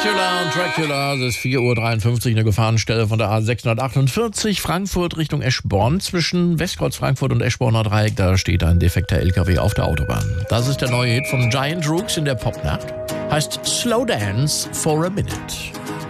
Dracula, es ist 4:53 Uhr, eine Gefahrenstelle von der A648, Frankfurt Richtung Eschborn. Zwischen Westkreuz Frankfurt und Eschborner Dreieck, da steht ein defekter LKW auf der Autobahn. Das ist der neue Hit von Giant Rooks in der Popnacht. Heißt Slow Dance for a Minute.